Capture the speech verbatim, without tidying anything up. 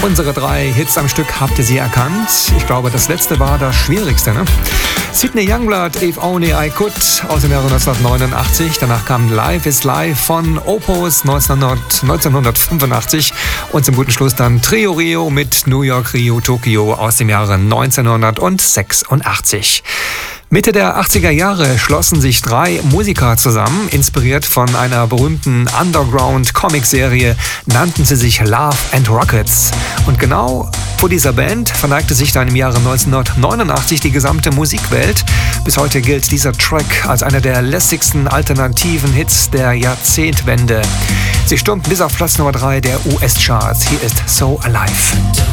Unsere drei Hits am Stück, habt ihr sie erkannt? Ich glaube, das letzte war das Schwierigste, ne? Sydney Youngblood, If Only I Could aus dem Jahre neunzehnhundertneunundachtzig. Danach kam Life is Life von Opus neunzehnhundertfünfundachtzig. Und zum guten Schluss dann Trio Rio mit New York, Rio, Tokio aus dem Jahre neunzehnhundertsechsundachtzig. Mitte der achtziger Jahre schlossen sich drei Musiker zusammen. Inspiriert von einer berühmten Underground-Comic-Serie nannten sie sich Love and Rockets. Und genau vor dieser Band verneigte sich dann im Jahre neunzehnhundertneunundachtzig die gesamte Musikwelt. Bis heute gilt dieser Track als einer der lässigsten alternativen Hits der Jahrzehntwende. Sie stürmten bis auf Platz Nummer drei der U S-Charts. Hier ist So Alive.